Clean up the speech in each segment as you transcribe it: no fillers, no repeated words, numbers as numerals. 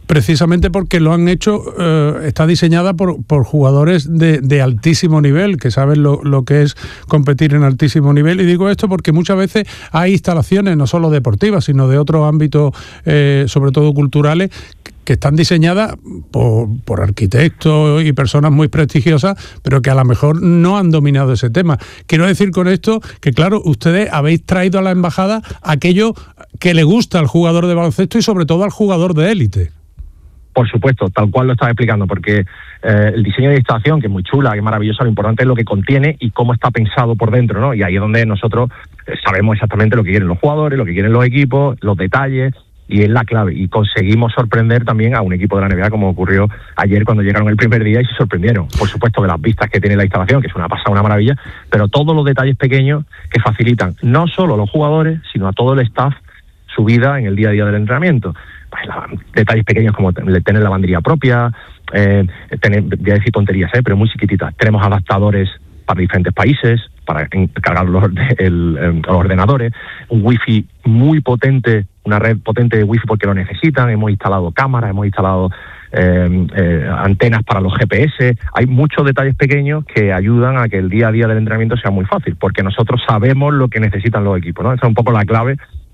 precisamente porque lo han hecho, está diseñada por jugadores de altísimo nivel, que saben lo que es competir en altísimo nivel. Y digo esto porque muchas veces hay instalaciones, no solo deportivas, sino de otros ámbitos, sobre todo culturales, que están diseñadas por arquitectos y personas muy prestigiosas, pero que a lo mejor no han dominado ese tema. Quiero decir con esto que, claro, ustedes habéis traído a la embajada aquello que le gusta al jugador de baloncesto y sobre todo al jugador de élite. Por supuesto, tal cual lo estaba explicando, porque el diseño de instalación, que es muy chula, que es maravillosa, lo importante es lo que contiene y cómo está pensado por dentro, ¿no? Y ahí es donde nosotros sabemos exactamente lo que quieren los jugadores, lo que quieren los equipos, los detalles, y es la clave. Y conseguimos sorprender también a un equipo de la NBA, como ocurrió ayer cuando llegaron el primer día y se sorprendieron. Por supuesto, de las vistas que tiene la instalación, que es una pasada, una maravilla, pero todos los detalles pequeños que facilitan no solo a los jugadores, sino a todo el staff su vida en el día a día del entrenamiento. Pues detalles pequeños como tener lavandería propia, voy a decir tonterías, pero muy chiquititas. Tenemos adaptadores para diferentes países, para cargar los ordenadores, un wifi muy potente, una red potente de wifi porque lo necesitan, hemos instalado cámaras, hemos instalado antenas para los GPS. Hay muchos detalles pequeños que ayudan a que el día a día del entrenamiento sea muy fácil, porque nosotros sabemos lo que necesitan los equipos, ¿no? Esa es un poco la clave.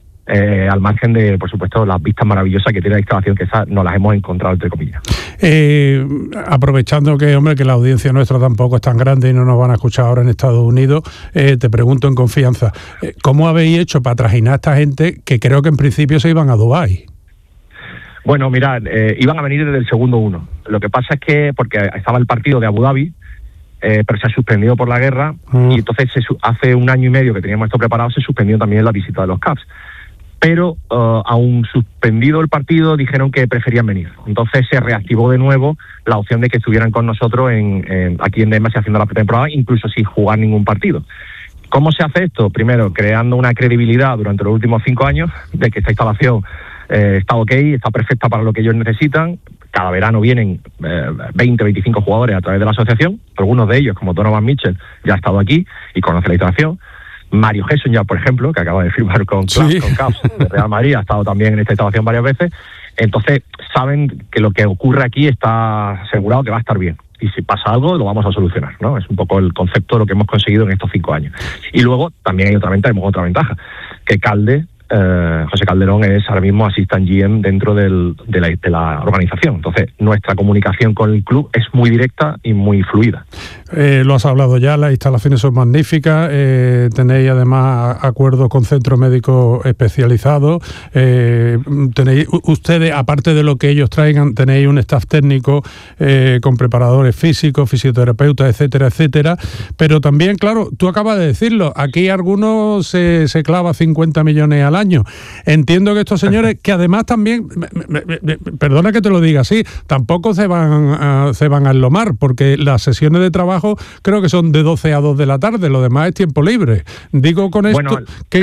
Al margen de, por supuesto, las vistas maravillosas que tiene la instalación, que esas no las hemos encontrado, entre comillas. Aprovechando que la audiencia nuestra tampoco es tan grande y no nos van a escuchar ahora en Estados Unidos, te pregunto en confianza, ¿cómo habéis hecho para trajinar a esta gente que creo que en principio se iban a Dubái? Bueno, mirad, iban a venir desde el segundo uno. Lo que pasa es que, porque estaba el partido de Abu Dhabi, pero se ha suspendido por la guerra, y entonces hace un año y medio que teníamos esto preparado, se suspendió también la visita de los Cavs. Pero aún suspendido el partido, dijeron que preferían venir. Entonces se reactivó de nuevo la opción de que estuvieran con nosotros aquí en Demasia haciendo la pretemporada, incluso sin jugar ningún partido. ¿Cómo se hace esto? Primero, creando una credibilidad durante los últimos 5 años de que esta instalación está ok, está perfecta para lo que ellos necesitan. Cada verano vienen 20, 25 jugadores a través de la asociación. Algunos de ellos, como Donovan Mitchell, ya ha estado aquí y conoce la instalación. Mario Gesson ya, por ejemplo, que acaba de firmar con Cavs de Real Madrid, ha estado también en esta instalación varias veces. Entonces saben que lo que ocurre aquí está asegurado que va a estar bien. Y si pasa algo, lo vamos a solucionar, ¿no? Es un poco el concepto de lo que hemos conseguido en estos 5 años. Y luego también hay tenemos otra ventaja, que José Calderón es ahora mismo assistant GM dentro de la organización. Entonces, nuestra comunicación con el club es muy directa y muy fluida. Lo has hablado ya, las instalaciones son magníficas, tenéis además acuerdos con centros médicos especializados, tenéis ustedes, aparte de lo que ellos traigan, tenéis un staff técnico con preparadores físicos, fisioterapeutas, etcétera, etcétera, pero también, claro, tú acabas de decirlo, aquí algunos se clava 50 millones al año. Entiendo que estos señores, que además también, perdona que te lo diga así, tampoco se van a enlomar, porque las sesiones de trabajo creo que son de 12 a 2 de la tarde, lo demás es tiempo libre. Digo con esto,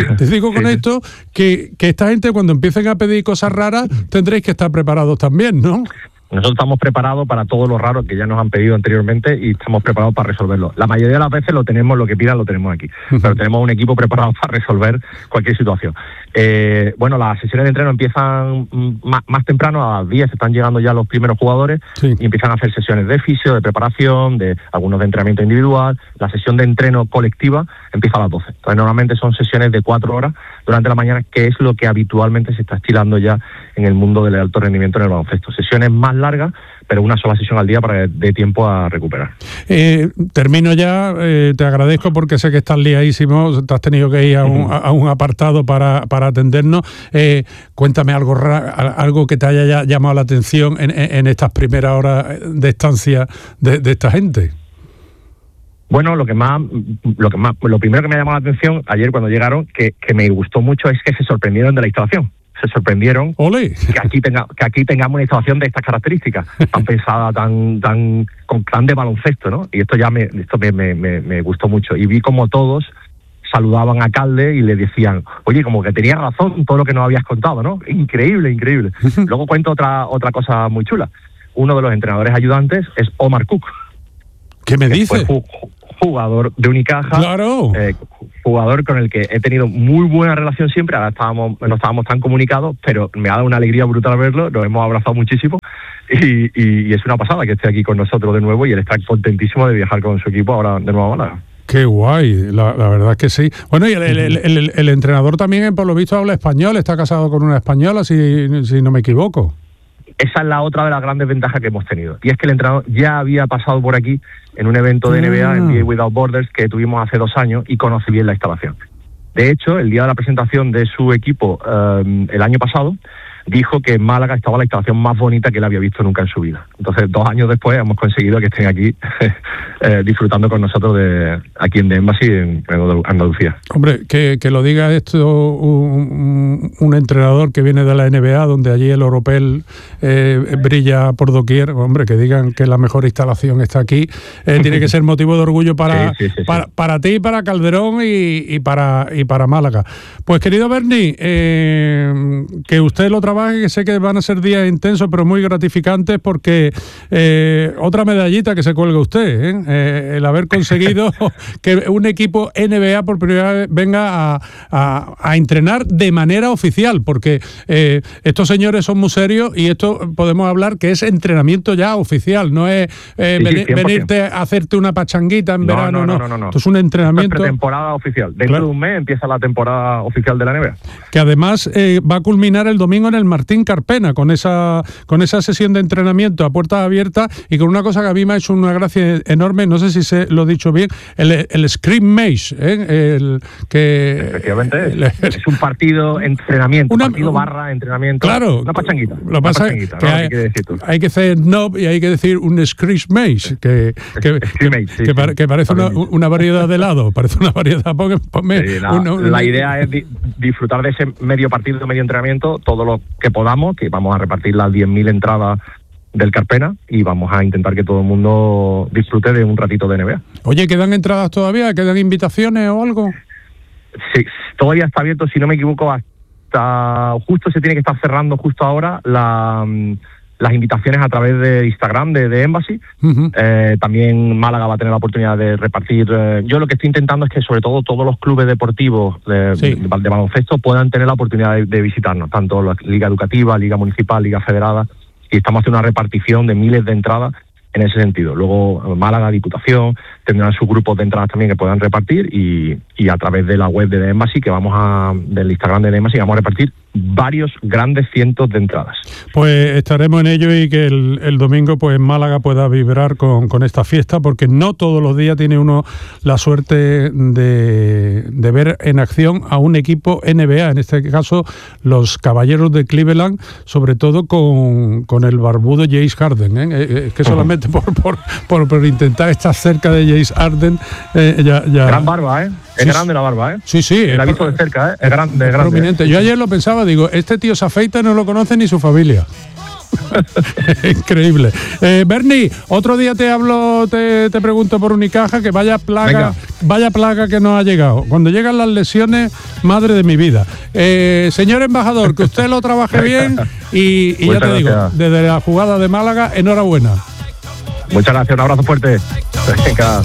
que esta gente, cuando empiecen a pedir cosas raras, tendréis que estar preparados también, ¿no? Nosotros estamos preparados para todo lo raro que ya nos han pedido anteriormente y estamos preparados para resolverlo. La mayoría de las veces lo que pidan lo tenemos aquí, pero tenemos un equipo preparado para resolver cualquier situación. Las sesiones de entreno empiezan más temprano, a las 10 están llegando ya los primeros jugadores y empiezan a hacer sesiones de fisio, de preparación, de algunos de entrenamiento individual. La sesión de entreno colectiva empieza a las 12. Entonces normalmente son sesiones de 4 horas durante la mañana, que es lo que habitualmente se está estilando ya en el mundo del alto rendimiento en el baloncesto. Sesiones más largas, pero una sola sesión al día para que dé tiempo a recuperar. Termino ya, te agradezco porque sé que estás liadísimo, te has tenido que ir a un apartado para atendernos. Cuéntame algo que te haya llamado la atención en estas primeras horas de estancia de esta gente. Bueno, lo primero que me ha llamado la atención ayer cuando llegaron, que me gustó mucho, es que se sorprendieron de la instalación. Se sorprendieron que aquí tengamos una instalación de estas características, tan pensada, tan de baloncesto, ¿no? Y esto me gustó mucho. Y vi como todos saludaban a Calde y le decían, oye, como que tenías razón todo lo que nos habías contado, ¿no? Increíble, increíble. Luego cuento otra cosa muy chula. Uno de los entrenadores ayudantes es Omar Cook. ¿Qué me dices? jugador de Unicaja, claro. Jugador con el que he tenido muy buena relación siempre. Ahora no estábamos tan comunicados, pero me ha dado una alegría brutal verlo, nos hemos abrazado muchísimo y es una pasada que esté aquí con nosotros de nuevo y él está contentísimo de viajar con su equipo ahora de nuevo a Málaga. Qué guay, la verdad es que sí. Bueno, y el entrenador también, por lo visto, habla español, está casado con una española, si no me equivoco. Esa es la otra de las grandes ventajas que hemos tenido. Y es que el entrenador ya había pasado por aquí en un evento de NBA, NBA Without Borders, que tuvimos hace 2 años y conoce bien la instalación. De hecho, el día de la presentación de su equipo el año pasado, dijo que en Málaga estaba la instalación más bonita que él había visto nunca en su vida. Entonces, 2 años después hemos conseguido que estén aquí disfrutando con nosotros aquí en The Embassy, en Andalucía. Hombre, que lo diga esto un entrenador que viene de la NBA, donde allí el oropel brilla por doquier. Hombre, que digan que la mejor instalación está aquí, tiene que ser motivo de orgullo para ti, para Calderón y para Málaga. Pues, querido Berni, que usted lo trabaje, que sé que van a ser días intensos, pero muy gratificantes, porque otra medallita que se cuelga usted, el haber conseguido que un equipo NBA por primera vez venga a entrenar de manera oficial, porque estos señores son muy serios y esto podemos hablar que es entrenamiento ya oficial, no es venirte a hacerte una pachanguita en verano, no. Esto es un entrenamiento. Esto es pretemporada oficial. Dentro de un mes empieza la temporada oficial de la NBA. Que además va a culminar el domingo en el Martín Carpena con esa sesión de entrenamiento a puertas abiertas y con una cosa que a mí me ha hecho una gracia enorme, no sé si lo he dicho bien, el Scream Maze, efectivamente es un partido entrenamiento, barra entrenamiento, claro, una pachanguita. Lo pasa es que hay que hacer snob y hay que decir un Scream Maze que parece una variedad de helado, parece una variedad. La idea es disfrutar de ese medio partido, medio entrenamiento, todo lo que podamos, que vamos a repartir las 10.000 entradas del Carpena y vamos a intentar que todo el mundo disfrute de un ratito de NBA. Oye, ¿quedan entradas todavía? ¿Quedan invitaciones o algo? Sí, todavía está abierto, si no me equivoco, hasta justo se tiene que estar cerrando justo ahora las invitaciones a través de Instagram de Embassy. Uh-huh. También Málaga va a tener la oportunidad de repartir. Yo lo que estoy intentando es que sobre todo todos los clubes deportivos de baloncesto puedan tener la oportunidad de visitarnos, tanto la Liga Educativa, Liga Municipal, Liga Federada, y estamos haciendo una repartición de miles de entradas en ese sentido. Luego Málaga, Diputación, tendrán sus grupos de entradas también que puedan repartir y a través de la web de The Embassy, del Instagram de The Embassy, vamos a repartir varios grandes cientos de entradas. Pues estaremos en ello y que el domingo pues Málaga pueda vibrar con esta fiesta, porque no todos los días tiene uno la suerte de ver en acción a un equipo NBA, en este caso los Caballeros de Cleveland, sobre todo con el barbudo James Harden, Es que solamente por intentar estar cerca de James Harden ya. Gran barba, Es grande la barba, Sí. La he visto de cerca, Es grande. Prominente. Yo ayer lo pensaba, digo, este tío se afeita y no lo conoce ni su familia. Increíble. Berni, otro día te hablo, te pregunto por Unicaja, que vaya plaga que nos ha llegado. Cuando llegan las lesiones, madre de mi vida. Señor embajador, que usted lo trabaje bien y ya te digo, desde la jugada de Málaga, enhorabuena. Muchas gracias, un abrazo fuerte. Venga.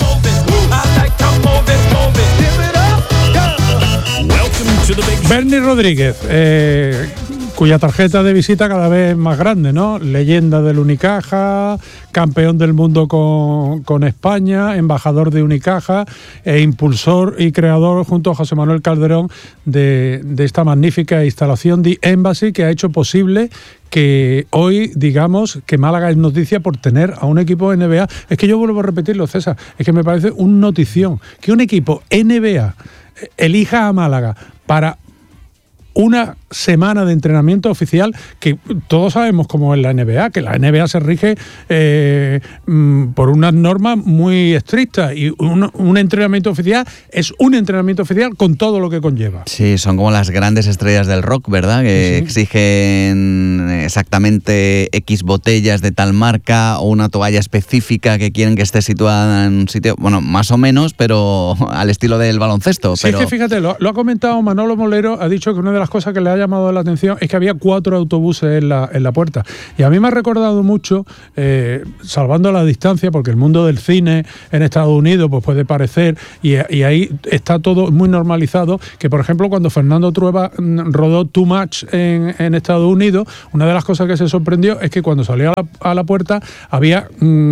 Berni Rodríguez, cuya tarjeta de visita cada vez es más grande, ¿no? Leyenda del Unicaja, campeón del mundo con España, embajador de Unicaja e impulsor y creador junto a José Manuel Calderón de esta magnífica instalación de Embassy, que ha hecho posible que hoy digamos que Málaga es noticia por tener a un equipo NBA. Es que yo vuelvo a repetirlo, César, es que me parece un notición que un equipo NBA elija a Málaga para una semana de entrenamiento oficial, que todos sabemos cómo es la NBA, que la NBA se rige por unas normas muy estrictas y un entrenamiento oficial es un entrenamiento oficial con todo lo que conlleva. Sí, son como las grandes estrellas del rock, ¿verdad? Que exigen exactamente X botellas de tal marca o una toalla específica que quieren que esté situada en un sitio, bueno, más o menos, pero al estilo del baloncesto. Sí, pero... es que fíjate, lo ha comentado Manolo Molero, ha dicho que una de las las cosas que le ha llamado la atención es que había 4 autobuses en la puerta. Y a mí me ha recordado mucho, salvando la distancia, porque el mundo del cine en Estados Unidos pues puede parecer, y ahí está todo muy normalizado, que por ejemplo cuando Fernando Trueba rodó Too Much en Estados Unidos, una de las cosas que se sorprendió es que cuando salió a la puerta había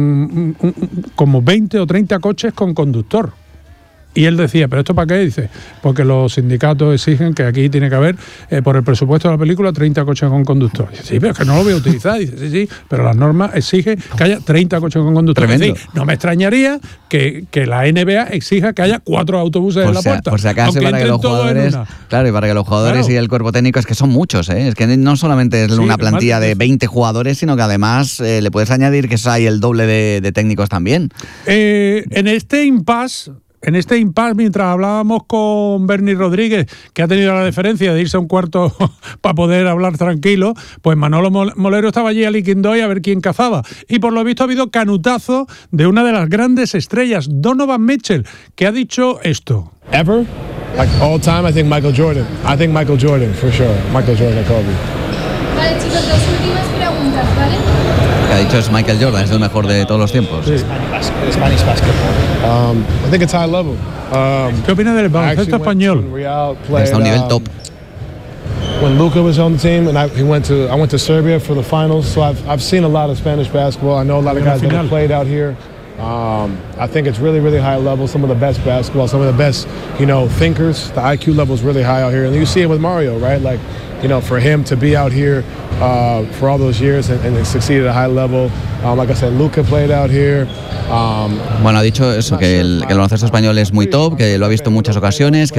como 20 o 30 coches con conductor. Y él decía, ¿pero esto para qué? Dice, porque los sindicatos exigen que aquí tiene que haber, por el presupuesto de la película, 30 coches con conductor. Dice, sí, pero es que no lo voy a utilizar. Dice, sí, pero las normas exigen que haya 30 coches con conductor. Es decir, no me extrañaría que la NBA exija que haya 4 autobuses en la puerta. Por si acaso, para que los jugadores, claro, y para que los jugadores y el cuerpo técnico, es que son muchos, ¿eh? Es que no solamente es una plantilla de 20 jugadores, sino que además le puedes añadir que hay el doble de técnicos también. En este impasse, mientras hablábamos con Bernie Rodríguez, que ha tenido la deferencia de irse a un cuarto para poder hablar tranquilo, pues Manolo Molero estaba allí a Liquindoy a ver quién cazaba. Y por lo visto ha habido canutazo de una de las grandes estrellas, Donovan Mitchell, que ha dicho esto. Ever? Like all time, I think Michael Jordan. I think Michael Jordan, for sure. Michael Jordan, Kobe. Vale, chicos, 2 últimas preguntas, ¿vale? Que ha dicho es Michael Jordan, es el mejor de todos los tiempos. Sí. Spanish basketball. I think it's high level. ¿Qué opina del baloncesto español? Está a un nivel top. When Luka was on the team, and I went to Serbia for the finals, so I've seen a lot of Spanish basketball. I know a lot of guys that have played out here. I think it's really, really high level. Some of the best basketball, some of the best, thinkers. The IQ level is really high out here, and you see it with Mario, right? Like, for him to be out here for all those years and succeed at a high level. Like I said, Luka played out here. Bueno, ha dicho eso, que el baloncesto español es muy top, que lo ha visto en muchas ocasiones, que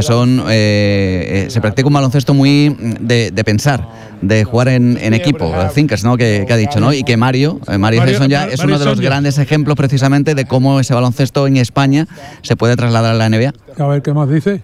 se practica un baloncesto muy de pensar, de jugar en equipo, thinkers, ¿no? Que ha dicho, ¿no? Y que Mario Hezonja es uno de los grandes ejemplos precisamente de cómo ese baloncesto en España se puede trasladar a la NBA. A ver qué más dice.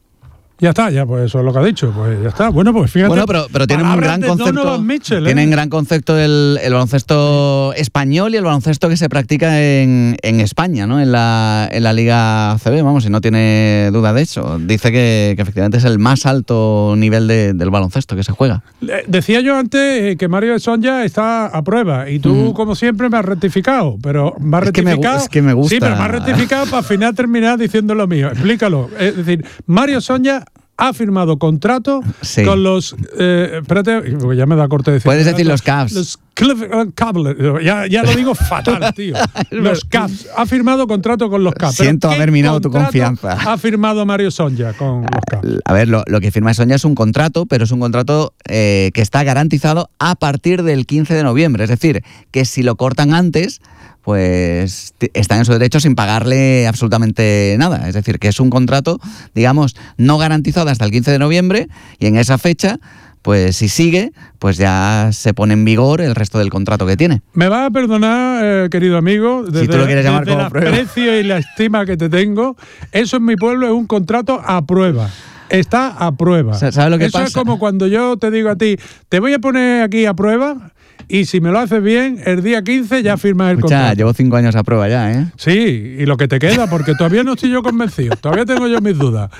Ya está, pues eso es lo que ha dicho, pues ya está. Bueno, pues fíjate. Bueno, pero tienen un gran concepto. Mitchell, tienen gran concepto el baloncesto español y el baloncesto que se practica en España, ¿no? En la Liga ACB, vamos, y no tiene duda de eso. Dice que efectivamente es el más alto nivel del baloncesto que se juega. Decía yo antes que Mario Hezonja está a prueba y tú, como siempre, me has rectificado, pero me has rectificado. Es que me gusta. Sí, pero me has rectificado para al final terminar diciendo lo mío. Explícalo. Es decir, Mario Hezonja ha firmado contrato con los... espérate, ya me da corte decir. Puedes decir los Cavs. Los Cavs. Ya lo digo fatal, tío. Los Cavs. Ha firmado contrato con los Cavs. Siento haber minado tu confianza. Ha firmado Mario Hezonja con los Cavs. A ver, lo que firma Hezonja es un contrato, pero es un contrato que está garantizado a partir del 15 de noviembre. Es decir, que si lo cortan antes, pues están en su derecho sin pagarle absolutamente nada. Es decir, que es un contrato, digamos, no garantizado hasta el 15 de noviembre y en esa fecha, pues si sigue, pues ya se pone en vigor el resto del contrato que tiene. Me vas a perdonar, querido amigo, desde, si tú lo quieres llamar como el aprecio y la estima que te tengo, eso en mi pueblo es un contrato a prueba. Está a prueba. ¿Sabes lo que pasa? Eso es como cuando yo te digo a ti, te voy a poner aquí a prueba y si me lo haces bien, el día 15 ya firmas el contrato. Llevo 5 años a prueba ya, ¿eh? Sí, y lo que te queda, porque todavía no estoy yo convencido, todavía tengo yo mis dudas.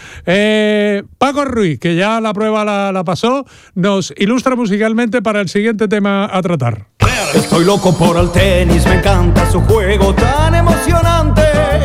Paco Ruiz, que ya la prueba la pasó, nos ilustra musicalmente para el siguiente tema a tratar. Estoy loco por el tenis, me encanta su juego tan emocionante.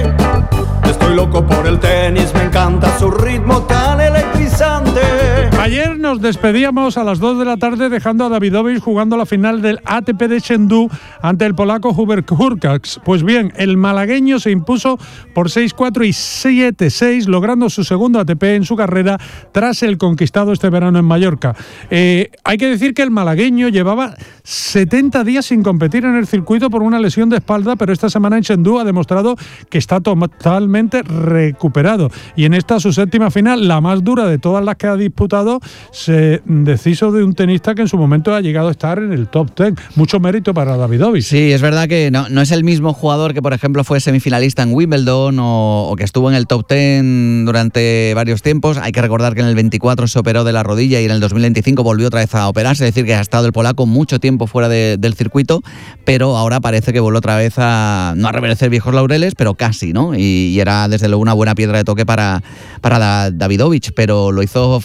Estoy loco por el tenis, me encanta su ritmo tan electrizante. Ayer nos despedíamos a las 2 de la tarde dejando a Davidovich jugando la final del ATP de Chengdu ante el polaco Hubert Hurkacz. Pues bien, el malagueño se impuso por 6-4 y 7-6, logrando su segundo ATP en su carrera tras el conquistado este verano en Mallorca. Hay que decir que el malagueño llevaba 70 días sin competir en el circuito por una lesión de espalda, pero esta semana en Chengdu ha demostrado que está totalmente recuperado. Y en esta, su séptima final, la más dura de todas las que ha disputado, se deshizo de un tenista que en su momento ha llegado a estar en el top 10. Mucho mérito para Davidovich. Sí, es verdad que no es el mismo jugador que, por ejemplo, fue semifinalista en Wimbledon o que estuvo en el top 10 durante varios tiempos. Hay que recordar que en el 24 se operó de la rodilla y en el 2025 volvió otra vez a operarse, es decir, que ha estado el polaco mucho tiempo fuera del circuito, pero ahora parece que vuelve otra vez no a reverdecer viejos laureles, pero casi, ¿no? Y era desde luego una buena piedra de toque para Davidovich, pero lo hizo fenomenal el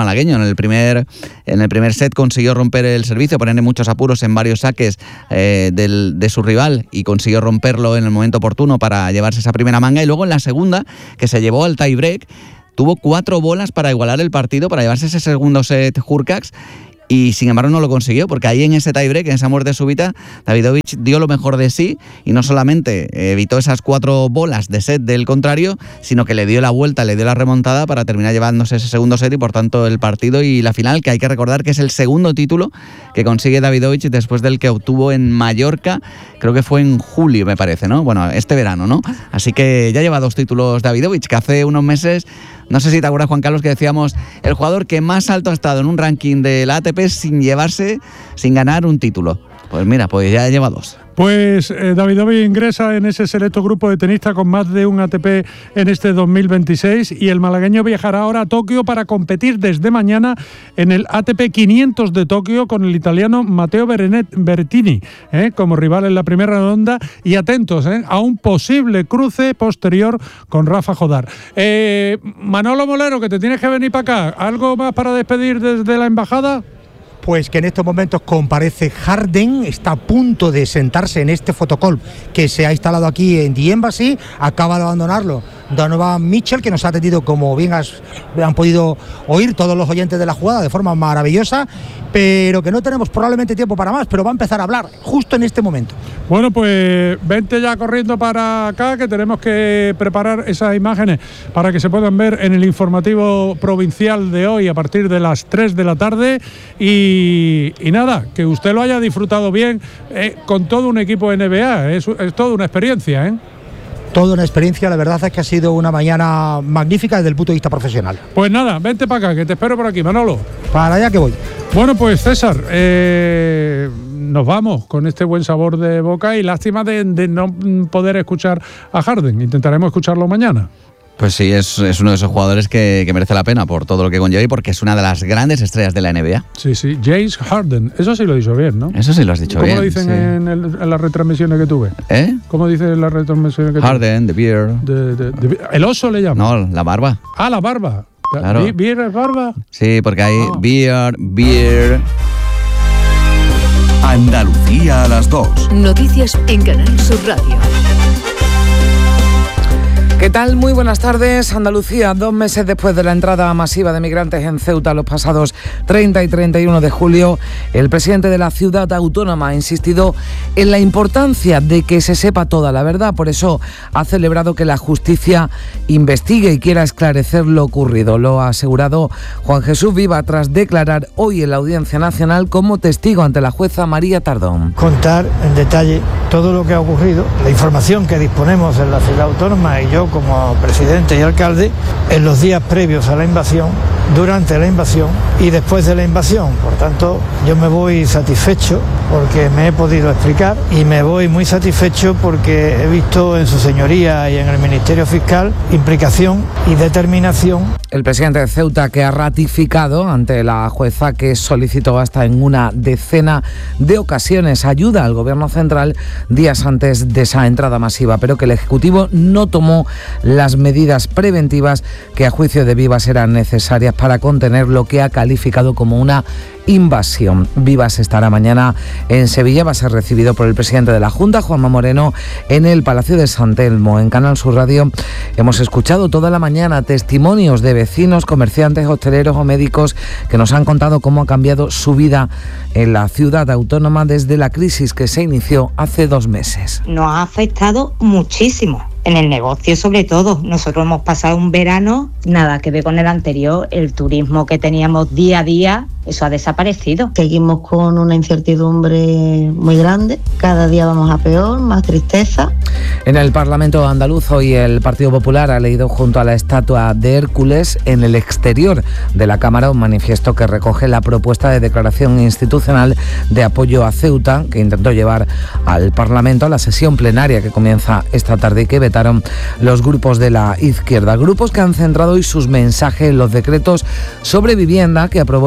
malagueño. En el primer set consiguió romper el servicio, ponerle muchos apuros en varios saques de su rival y consiguió romperlo en el momento oportuno para llevarse esa primera manga. Y luego en la segunda, que se llevó al tie-break, tuvo 4 bolas para igualar el partido, para llevarse ese segundo set Hurkacz. Y sin embargo no lo consiguió, porque ahí en ese tiebreak, en esa muerte súbita, Davidovich dio lo mejor de sí y no solamente evitó esas 4 bolas de set del contrario, sino que le dio la vuelta, le dio la remontada para terminar llevándose ese segundo set y por tanto el partido y la final, que hay que recordar que es el segundo título que consigue Davidovich después del que obtuvo en Mallorca, creo que fue en julio me parece, ¿no? Bueno, este verano, ¿no? Así que ya lleva 2 títulos Davidovich, que hace unos meses, no sé si te acuerdas, Juan Carlos, que decíamos el jugador que más alto ha estado en un ranking de la ATP sin ganar un título. Pues mira, pues ya lleva 2. Pues Davidovich ingresa en ese selecto grupo de tenistas con más de un ATP en este 2026 y el malagueño viajará ahora a Tokio para competir desde mañana en el ATP 500 de Tokio con el italiano Matteo Berrettini como rival en la primera ronda y atentos a un posible cruce posterior con Rafa Jodar. Manolo Molero, que te tienes que venir para acá, ¿algo más para despedir desde la embajada? Pues que en estos momentos comparece Harden, está a punto de sentarse en este fotocall que se ha instalado aquí en The Embassy, acaba de abandonarlo Donovan Mitchell, que nos ha atendido, como bien han podido oír todos los oyentes de la jugada, de forma maravillosa, pero que no tenemos probablemente tiempo para más, pero va a empezar a hablar justo en este momento. Bueno, pues vente ya corriendo para acá, que tenemos que preparar esas imágenes para que se puedan ver en el informativo provincial de hoy a partir de las 3 de la tarde y nada, que usted lo haya disfrutado bien con todo un equipo NBA, es toda una experiencia, ¿eh? Toda una experiencia, la verdad es que ha sido una mañana magnífica desde el punto de vista profesional. Pues nada, vente para acá, que te espero por aquí, Manolo. Para allá que voy. Bueno, pues César, nos vamos con este buen sabor de boca y lástima de no poder escuchar a Harden. Intentaremos escucharlo mañana. Pues sí, es uno de esos jugadores que merece la pena por todo lo que conlleva y porque es una de las grandes estrellas de la NBA. Sí, James Harden. Eso sí lo he dicho bien, ¿no? Eso sí lo has dicho bien. ¿Cómo lo dicen en las retransmisiones que tuve? ¿Cómo dicen las retransmisiones que tuve? Harden, The Beard. ¿El oso le llama? No, la barba. Ah, la barba. Claro. ¿Beard es barba? Sí, porque hay Beard. Andalucía a las 2. Noticias en Canal Sur Radio. ¿Qué tal? Muy buenas tardes. Andalucía, 2 meses después de la entrada masiva de migrantes en Ceuta los pasados 30 y 31 de julio, el presidente de la ciudad autónoma ha insistido en la importancia de que se sepa toda la verdad. Por eso ha celebrado que la justicia investigue y quiera esclarecer lo ocurrido. Lo ha asegurado Juan Jesús Viva tras declarar hoy en la Audiencia Nacional como testigo ante la jueza María Tardón. Contar en detalle todo lo que ha ocurrido, la información que disponemos en la ciudad autónoma y yo como presidente y alcalde en los días previos a la invasión, durante la invasión y después de la invasión. Por tanto, yo me voy satisfecho porque me he podido explicar y me voy muy satisfecho porque he visto en su señoría y en el Ministerio Fiscal implicación y determinación. El presidente de Ceuta, que ha ratificado ante la jueza que solicitó hasta en una decena de ocasiones ayuda al gobierno central días antes de esa entrada masiva, pero que el Ejecutivo no tomó las medidas preventivas que a juicio de Vivas eran necesarias para contener lo que ha calificado como una invasión. Vivas estará mañana en Sevilla, va a ser recibido por el presidente de la Junta, Juanma Moreno, en el Palacio de San Telmo. En Canal Sur Radio hemos escuchado toda la mañana testimonios de vecinos, comerciantes, hosteleros o médicos que nos han contado cómo ha cambiado su vida en la ciudad autónoma desde la crisis que se inició hace 2 meses. Nos ha afectado muchísimo. En el negocio sobre todo. Nosotros hemos pasado un verano, nada que ver con el anterior, el turismo que teníamos día a día, eso ha desaparecido. Seguimos con una incertidumbre muy grande, cada día vamos a peor, más tristeza. En el Parlamento andaluz hoy el Partido Popular ha leído junto a la estatua de Hércules en el exterior de la Cámara un manifiesto que recoge la propuesta de declaración institucional de apoyo a Ceuta que intentó llevar al Parlamento a la sesión plenaria que comienza esta tarde y que vetaron los grupos de la izquierda. Grupos que han centrado hoy sus mensajes en los decretos sobre vivienda que aprobó este martes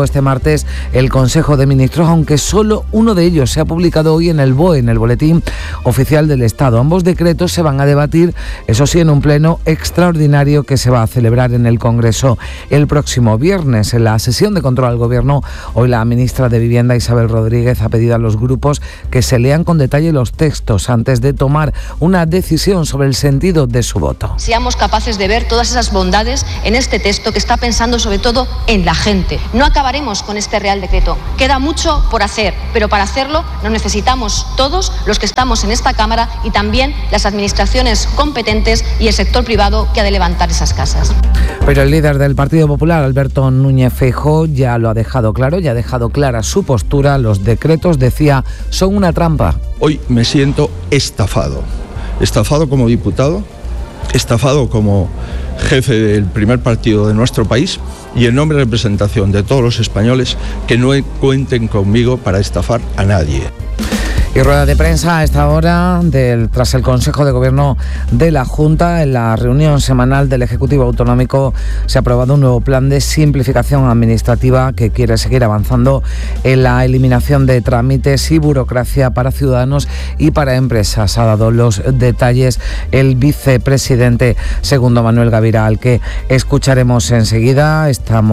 martes el Consejo de Ministros, aunque solo uno de ellos se ha publicado hoy en el BOE, en el Boletín Oficial del Estado. Ambos decretos se van a debatir, eso sí, en un pleno extraordinario que se va a celebrar en el Congreso el próximo viernes. En la sesión de control al Gobierno, hoy la ministra de Vivienda, Isabel Rodríguez, ha pedido a los grupos que se lean con detalle los textos antes de tomar una decisión sobre el sentido de su voto. Seamos capaces de ver todas esas bondades en este texto que está pensando sobre todo en la gente. No acabaremos con este Real Decreto. Queda mucho por hacer, pero para hacerlo nos necesitamos todos los que estamos en esta Cámara y también las administraciones competentes y el sector privado que ha de levantar esas casas. Pero el líder del Partido Popular, Alberto Núñez Feijóo, ya lo ha dejado claro, ya ha dejado clara su postura. Los decretos, decía, son una trampa. Hoy me siento estafado. Estafado como diputado, estafado como jefe del primer partido de nuestro país y en nombre de representación de todos los españoles que no cuenten conmigo para estafar a nadie. Y rueda de prensa a esta hora tras el Consejo de Gobierno de la Junta. En la reunión semanal del Ejecutivo Autonómico se ha aprobado un nuevo plan de simplificación administrativa que quiere seguir avanzando en la eliminación de trámites y burocracia para ciudadanos y para empresas. Ha dado los detalles el vicepresidente segundo Manuel Gavira, al que escucharemos enseguida.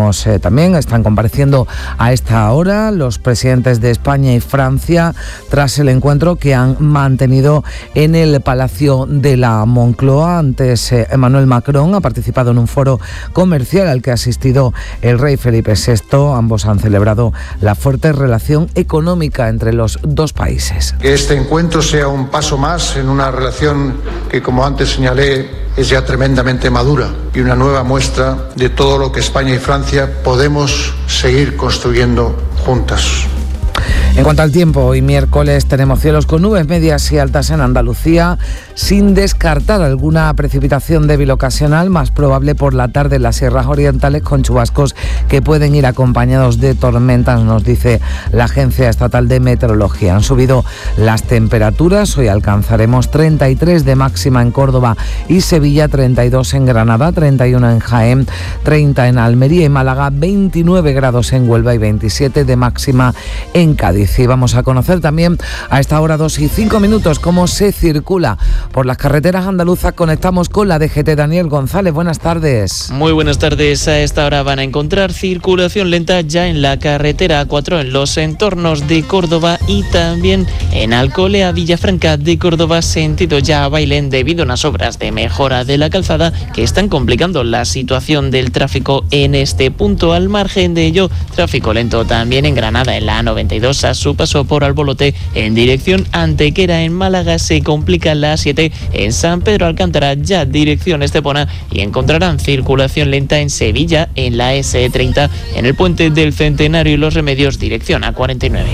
Están compareciendo a esta hora los presidentes de España y Francia tras el encuentro que han mantenido en el Palacio de la Moncloa. Antes, Emmanuel Macron ha participado en un foro comercial al que ha asistido el rey Felipe VI. Ambos han celebrado la fuerte relación económica entre los dos países. Que este encuentro sea un paso más en una relación que, como antes señalé, es ya tremendamente madura y una nueva muestra de todo lo que España y Francia podemos seguir construyendo juntas. En cuanto al tiempo, hoy miércoles tenemos cielos con nubes medias y altas en Andalucía, sin descartar alguna precipitación débil ocasional, más probable por la tarde en las sierras orientales, con chubascos que pueden ir acompañados de tormentas, nos dice la Agencia Estatal de Meteorología. Han subido las temperaturas, hoy alcanzaremos 33 de máxima en Córdoba y Sevilla, 32 en Granada, 31 en Jaén, 30 en Almería y Málaga, 29 grados en Huelva y 27 de máxima en Cádiz. Y vamos a conocer también a esta hora 2:05 cómo se circula por las carreteras andaluzas. Conectamos con la DGT. Daniel González, buenas tardes. Muy buenas tardes. A esta hora van a encontrar circulación lenta ya en la carretera A4 en los entornos de Córdoba y también en Alcolea, Villafranca de Córdoba, sentido ya a Bailén, debido a unas obras de mejora de la calzada que están complicando la situación del tráfico en este punto. Al margen de ello, tráfico lento también en Granada, en la A92 a su paso por Albolote en dirección Antequera. En Málaga se complica la A7 en San Pedro Alcántara, ya dirección Estepona, y encontrarán circulación lenta en Sevilla en la S30 en el puente del Centenario y Los Remedios, dirección A49.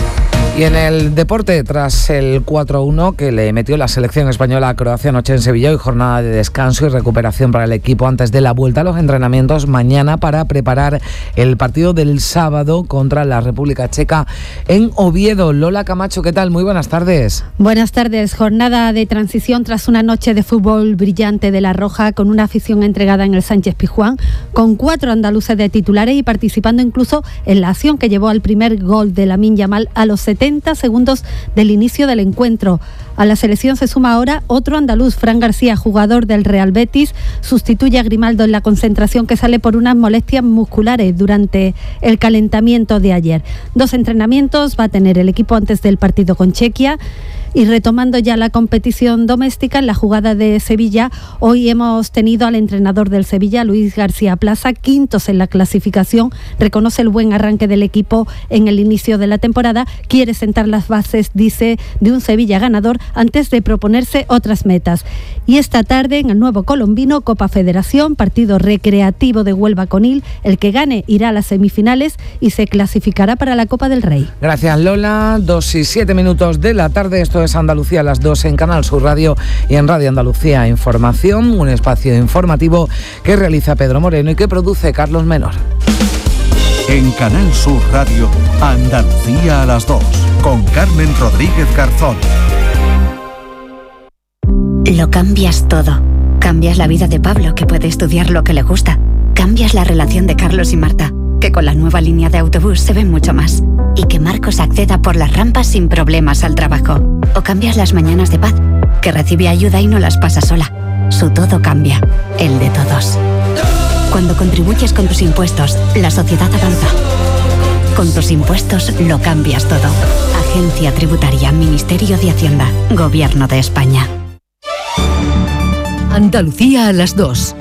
Y en el deporte, tras el 4-1 que le metió la selección española a Croacia anoche en Sevilla, hoy jornada de descanso y recuperación para el equipo antes de la vuelta a los entrenamientos mañana para preparar el partido del sábado contra la República Checa en Oviedo. Lola Camacho, ¿qué tal? Muy buenas tardes. Buenas tardes. Jornada de transición tras una noche de fútbol brillante de La Roja, con una afición entregada en el Sánchez Pizjuán, con 4 andaluces de titulares y participando incluso en la acción que llevó al primer gol de Lamine Yamal a los 70 segundos del inicio del encuentro. A la selección se suma ahora otro andaluz, Fran García, jugador del Real Betis, sustituye a Grimaldo en la concentración que sale por unas molestias musculares durante el calentamiento de ayer. 2 entrenamientos va a tener el equipo antes del partido con Chequia. Y retomando ya la competición doméstica, en la jugada de Sevilla, hoy hemos tenido al entrenador del Sevilla, Luis García Plaza, quintos en la clasificación, reconoce el buen arranque del equipo en el inicio de la temporada, quiere sentar las bases, dice, de un Sevilla ganador antes de proponerse otras metas. Y esta tarde, en el nuevo colombino, Copa Federación, partido recreativo de Huelva-Conil, el que gane irá a las semifinales y se clasificará para la Copa del Rey. Gracias, Lola. 2:07 de la tarde, esto es Andalucía a las 2 en Canal Sur Radio y en Radio Andalucía Información, un espacio informativo que realiza Pedro Moreno y que produce Carlos Menor. En Canal Sur Radio, Andalucía a las 2, con Carmen Rodríguez Garzón. Lo cambias todo. Cambias la vida de Pablo, que puede estudiar lo que le gusta. Cambias la relación de Carlos y Marta. que con la nueva línea de autobús se ve mucho más. Y que Marcos acceda por las rampas sin problemas al trabajo. O cambias las mañanas de Paz, que recibe ayuda y no las pasa sola. Su todo cambia, el de todos. Cuando contribuyes con tus impuestos, la sociedad avanza. Con tus impuestos lo cambias todo. Agencia Tributaria, Ministerio de Hacienda, Gobierno de España. Andalucía a las 2.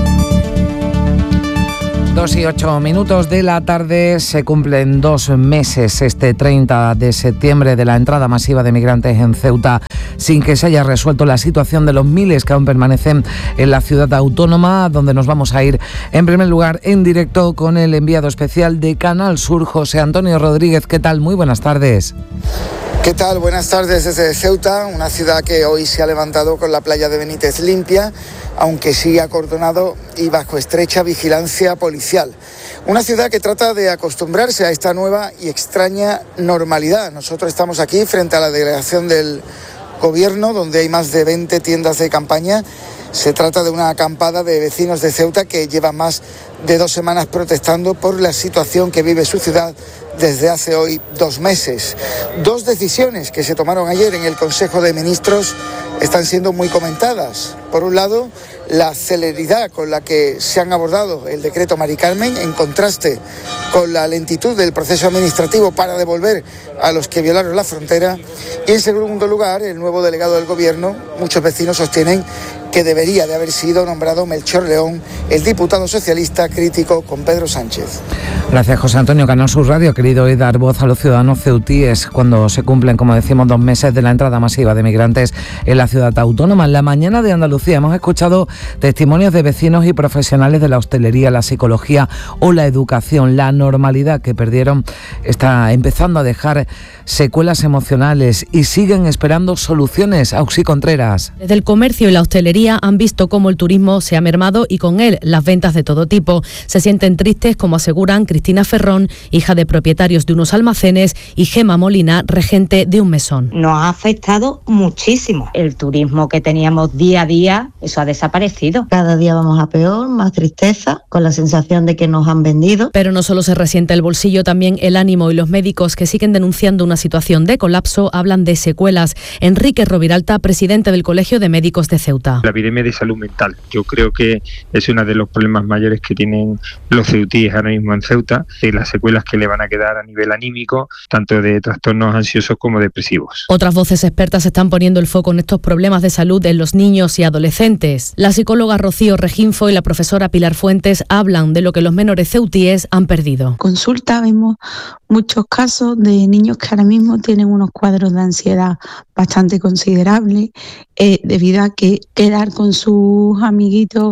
2:08 de la tarde, se cumplen 2 meses este 30 de septiembre de la entrada masiva de migrantes en Ceuta, sin que se haya resuelto la situación de los miles que aún permanecen en la ciudad autónoma, donde nos vamos a ir en primer lugar en directo con el enviado especial de Canal Sur, José Antonio Rodríguez. ¿Qué tal? Muy buenas tardes. ¿Qué tal? Buenas tardes desde Ceuta, una ciudad que hoy se ha levantado con la playa de Benítez limpia, aunque sigue acordonado y bajo estrecha vigilancia policial. Una ciudad que trata de acostumbrarse a esta nueva y extraña normalidad. Nosotros estamos aquí frente a la delegación del Gobierno, donde hay más de 20 tiendas de campaña. Se trata de una acampada de vecinos de Ceuta que llevan más de 2 semanas protestando por la situación que vive su ciudad desde hace hoy 2 meses. 2 decisiones que se tomaron ayer en el Consejo de Ministros están siendo muy comentadas. Por un lado, la celeridad con la que se han abordado el decreto Mari Carmen, en contraste con la lentitud del proceso administrativo para devolver a los que violaron la frontera. Y en segundo lugar, el nuevo delegado del Gobierno, muchos vecinos sostienen que debería de haber sido nombrado Melchor León, el diputado socialista crítico con Pedro Sánchez. Gracias, José Antonio. Canal Sur Radio ha querido hoy dar voz a los ciudadanos ceutíes cuando se cumplen, como decimos, 2 meses de la entrada masiva de migrantes en la ciudad autónoma. En la mañana de Andalucía hemos escuchado testimonios de vecinos y profesionales de la hostelería, la psicología o la educación. La normalidad que perdieron está empezando a dejar secuelas emocionales y siguen esperando soluciones. Auxi Contreras. Desde el comercio y la hostelería han visto cómo el turismo se ha mermado y con él las ventas de todo tipo. Se sienten tristes, como aseguran Cristina Ferrón, hija de propietarios de unos almacenes, y Gema Molina, regente de un mesón. Nos ha afectado muchísimo. El turismo que teníamos día a día, eso ha desaparecido. Cada día vamos a peor, más tristeza, con la sensación de que nos han vendido. Pero no solo se resiente el bolsillo, también el ánimo, y los médicos, que siguen denunciando una situación de colapso, hablan de secuelas. Enrique Roviralta, presidente del Colegio de Médicos de Ceuta. La epidemia de salud mental, yo creo que es uno de los problemas mayores que tienen los ceutíes ahora mismo en Ceuta, y las secuelas que le van a quedar a nivel anímico, tanto de trastornos ansiosos como depresivos. Otras voces expertas están poniendo el foco en estos problemas de salud en los niños y adolescentes. La psicóloga Rocío Reginfo y la profesora Pilar Fuentes hablan de lo que los menores ceutíes han perdido. Consulta, vemos muchos casos de niños que ahora mismo tienen unos cuadros de ansiedad bastante considerables, debido a que quedar con sus amiguitos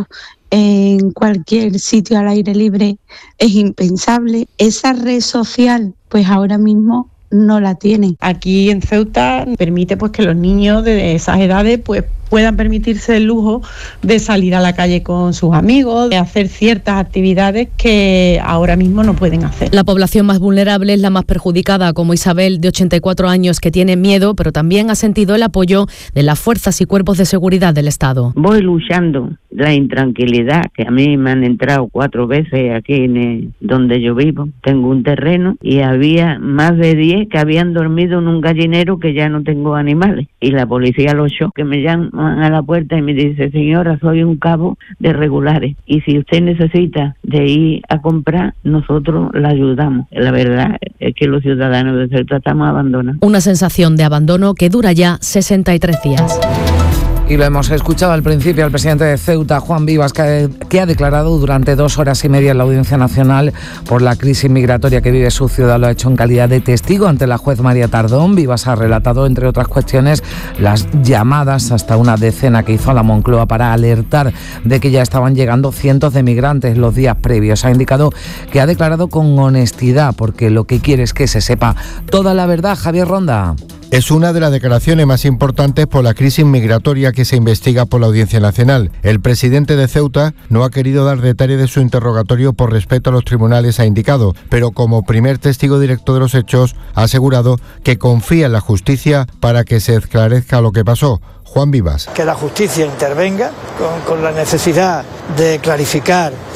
en cualquier sitio al aire libre es impensable. Esa red social, pues ahora mismo no la tienen. Aquí en Ceuta permite pues que los niños de esas edades pues puedan permitirse el lujo de salir a la calle con sus amigos, de hacer ciertas actividades que ahora mismo no pueden hacer. La población más vulnerable es la más perjudicada, como Isabel, de 84 años, que tiene miedo, pero también ha sentido el apoyo de las fuerzas y cuerpos de seguridad del Estado. Voy luchando la intranquilidad, que a mí me han entrado 4 veces aquí donde yo vivo. Tengo un terreno y había más de 10 que habían dormido en un gallinero, que ya no tengo animales. Y la policía los echó, que me llaman a la puerta y me dice: señora, soy un cabo de regulares y si usted necesita de ir a comprar, nosotros la ayudamos. La verdad es que los ciudadanos de Ceuta estamos abandonados. Una sensación de abandono que dura ya 63 días. Y lo hemos escuchado al principio al presidente de Ceuta, Juan Vivas, que ha declarado durante 2 horas y media en la Audiencia Nacional por la crisis migratoria que vive su ciudad. Lo ha hecho en calidad de testigo ante la juez María Tardón. Vivas ha relatado, entre otras cuestiones, las llamadas, hasta una decena, que hizo a la Moncloa para alertar de que ya estaban llegando cientos de migrantes los días previos. Ha indicado que ha declarado con honestidad, porque lo que quiere es que se sepa toda la verdad. Javier Ronda. Es una de las declaraciones más importantes por la crisis migratoria que se investiga por la Audiencia Nacional. El presidente de Ceuta no ha querido dar detalles de su interrogatorio por respeto a los tribunales, ha indicado, pero como primer testigo directo de los hechos ha asegurado que confía en la justicia para que se esclarezca lo que pasó. Juan Vivas. Que la justicia intervenga con la necesidad de clarificar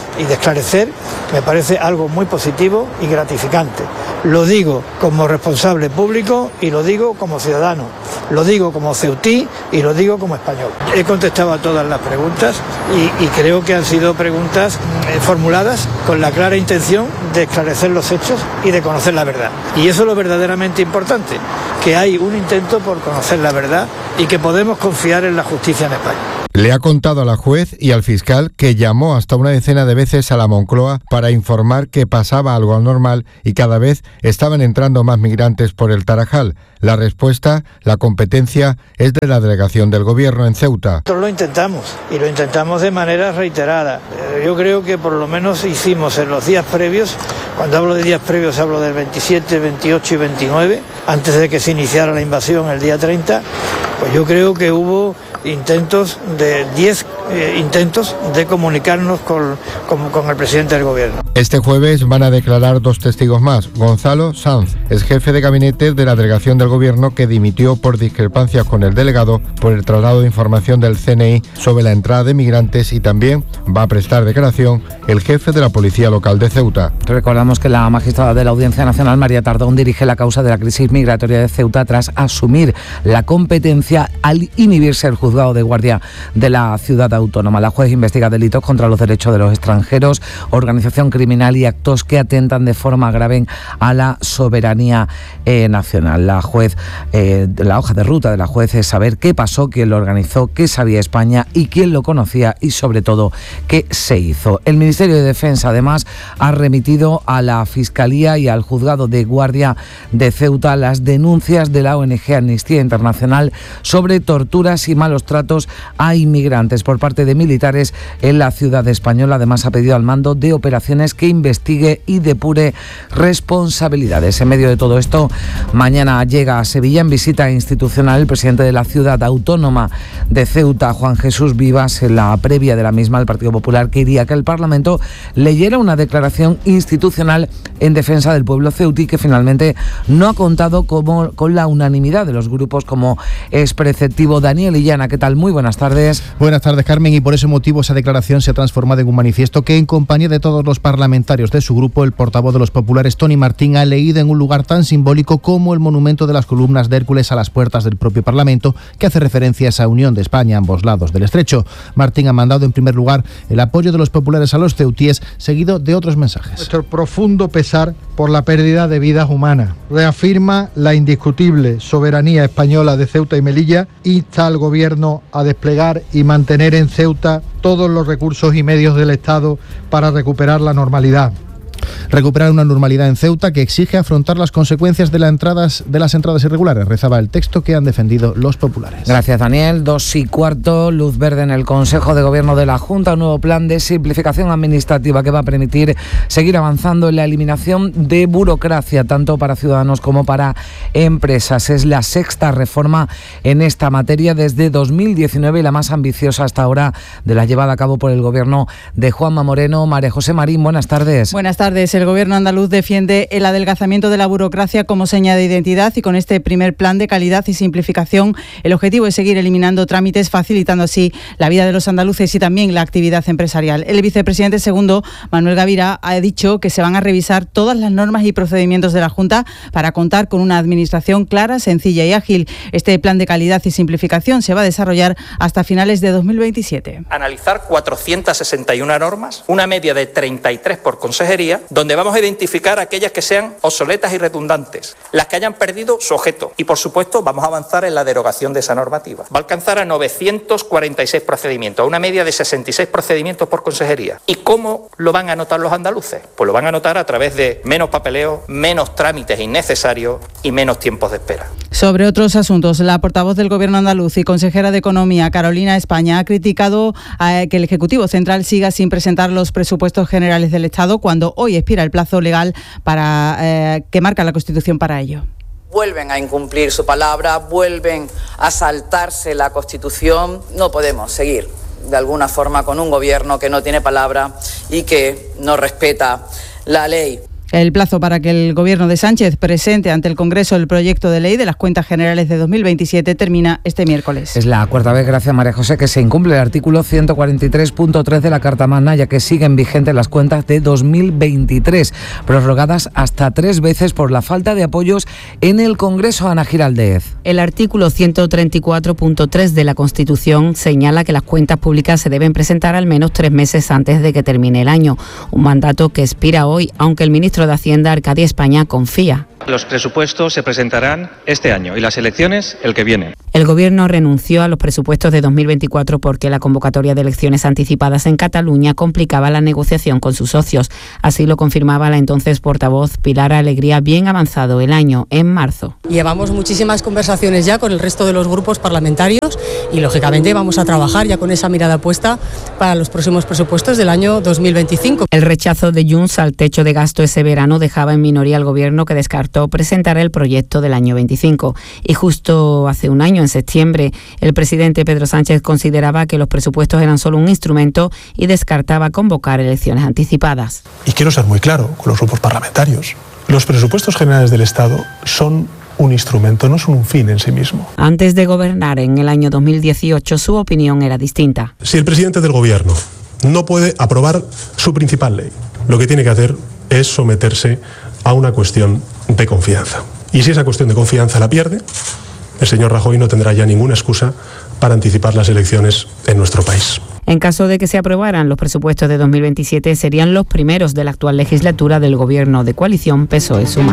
y de esclarecer me parece algo muy positivo y gratificante. Lo digo como responsable público y lo digo como ciudadano, lo digo como ceutí y lo digo como español. He contestado a todas las preguntas y creo que han sido preguntas formuladas con la clara intención de esclarecer los hechos y de conocer la verdad. Y eso es lo verdaderamente importante, que hay un intento por conocer la verdad y que podemos confiar en la justicia en España. Le ha contado a la juez y al fiscal que llamó hasta una decena de veces a la Moncloa para informar que pasaba algo anormal y cada vez estaban entrando más migrantes por el Tarajal. La respuesta, la competencia, es de la delegación del Gobierno en Ceuta. Nosotros lo intentamos y lo intentamos de manera reiterada. Yo creo que por lo menos hicimos en los días previos, cuando hablo de días previos hablo del 27, 28 y 29, antes de que se iniciara la invasión el día 30, pues yo creo que hubo 10 intentos de comunicarnos con el presidente del Gobierno. Este jueves van a declarar 2 testigos más. Gonzalo Sanz es jefe de gabinete de la delegación del Gobierno que dimitió por discrepancias con el delegado por el traslado de información del CNI sobre la entrada de migrantes, y también va a prestar declaración el jefe de la Policía Local de Ceuta. Recordamos que la magistrada de la Audiencia Nacional, María Tardón, dirige la causa de la crisis migratoria de Ceuta tras asumir la competencia al inhibirse el juzgado de guardia de la ciudad autónoma. La juez investiga delitos contra los derechos de los extranjeros, organización criminal y actos que atentan de forma grave a la soberanía nacional. La juez, la hoja de ruta de la juez es saber qué pasó, quién lo organizó, qué sabía España y quién lo conocía y sobre todo qué se hizo. El Ministerio de Defensa además ha remitido a la Fiscalía y al juzgado de guardia de Ceuta las denuncias de la ONG Amnistía Internacional sobre torturas y malos tratos a inmigrantes por parte de militares en la ciudad española. Además ha pedido al mando de operaciones que investigue y depure responsabilidades. En medio de todo esto, mañana llega a Sevilla en visita institucional el presidente de la ciudad autónoma de Ceuta, Juan Jesús Vivas. En la previa de la misma, el Partido Popular quería que el Parlamento leyera una declaración institucional en defensa del pueblo ceutí, que finalmente no ha contado con la unanimidad de los grupos, como es preceptivo. Daniel Illana, ¿qué tal? Muy buenas tardes. Buenas tardes, Carmen, y por ese motivo esa declaración se ha transformado en un manifiesto que, en compañía de todos los parlamentarios de su grupo, el portavoz de los populares, Toni Martín, ha leído en un lugar tan simbólico como el monumento de las columnas de Hércules a las puertas del propio Parlamento, que hace referencia a esa unión de España a ambos lados del estrecho. Martín ha mandado en primer lugar el apoyo de los populares a los ceutíes, seguido de otros mensajes. Nuestro profundo pesar por la pérdida de vidas humanas. Reafirma la indiscutible soberanía española de Ceuta y Melilla. Insta al Gobierno a desplegar y mantener en Ceuta todos los recursos y medios del Estado para recuperar la normalidad. Recuperar una normalidad en Ceuta que exige afrontar las consecuencias de las entradas irregulares, rezaba el texto que han defendido los populares. Gracias, Daniel. 2:15, luz verde en el Consejo de Gobierno de la Junta, un nuevo plan de simplificación administrativa que va a permitir seguir avanzando en la eliminación de burocracia, tanto para ciudadanos como para empresas. Es la sexta reforma en esta materia desde 2019 y la más ambiciosa hasta ahora de la llevada a cabo por el Gobierno de Juanma Moreno. María José Marín, buenas tardes. Buenas tardes. El Gobierno andaluz defiende el adelgazamiento de la burocracia como seña de identidad, y con este primer plan de calidad y simplificación el objetivo es seguir eliminando trámites, facilitando así la vida de los andaluces y también la actividad empresarial. El vicepresidente segundo, Manuel Gavira, ha dicho que se van a revisar todas las normas y procedimientos de la Junta para contar con una administración clara, sencilla y ágil. Este plan de calidad y simplificación se va a desarrollar hasta finales de 2027. Analizar 461 normas, una media de 33 por consejería, donde vamos a identificar aquellas que sean obsoletas y redundantes, las que hayan perdido su objeto, y por supuesto vamos a avanzar en la derogación de esa normativa. Va a alcanzar a 946 procedimientos, a una media de 66 procedimientos por consejería. ¿Y cómo lo van a anotar los andaluces? Pues lo van a anotar a través de menos papeleo, menos trámites innecesarios y menos tiempos de espera. Sobre otros asuntos, la portavoz del Gobierno andaluz y consejera de Economía, Carolina España, ha criticado que el Ejecutivo Central siga sin presentar los presupuestos generales del Estado cuando hoy expira el plazo legal que marca la Constitución para ello. Vuelven a incumplir su palabra, vuelven a saltarse la Constitución. No podemos seguir de alguna forma con un gobierno que no tiene palabra y que no respeta la ley. El plazo para que el Gobierno de Sánchez presente ante el Congreso el proyecto de ley de las cuentas generales de 2027 termina este miércoles. Es la cuarta vez, gracias María José, que se incumple el artículo 143.3 de la Carta Magna, ya que siguen vigentes las cuentas de 2023, prorrogadas hasta 3 veces por la falta de apoyos en el Congreso. Ana Giraldez. El artículo 134.3 de la Constitución señala que las cuentas públicas se deben presentar al menos 3 meses antes de que termine el año, un mandato que expira hoy, aunque el ministro de Hacienda, Arcadia España, confía. Los presupuestos se presentarán este año y las elecciones el que viene. El Gobierno renunció a los presupuestos de 2024 porque la convocatoria de elecciones anticipadas en Cataluña complicaba la negociación con sus socios. Así lo confirmaba la entonces portavoz Pilar Alegría, bien avanzado el año, en marzo. Llevamos muchísimas conversaciones ya con el resto de los grupos parlamentarios y, lógicamente, vamos a trabajar ya con esa mirada puesta para los próximos presupuestos del año 2025. El rechazo de Junts al techo de gasto ese verano dejaba en minoría al Gobierno, que descartó presentar el proyecto del año 25. Y justo hace un año, en septiembre, el presidente Pedro Sánchez consideraba que los presupuestos eran solo un instrumento y descartaba convocar elecciones anticipadas. Y quiero ser muy claro con los grupos parlamentarios. Los presupuestos generales del Estado son un instrumento, no son un fin en sí mismo. Antes de gobernar en el año 2018, su opinión era distinta. Si el presidente del Gobierno no puede aprobar su principal ley, lo que tiene que hacer es someterse a una cuestión de confianza. Y si esa cuestión de confianza la pierde, el señor Rajoy no tendrá ya ninguna excusa para anticipar las elecciones en nuestro país. En caso de que se aprobaran los presupuestos de 2027, serían los primeros de la actual legislatura del Gobierno de coalición PSOE-Sumar.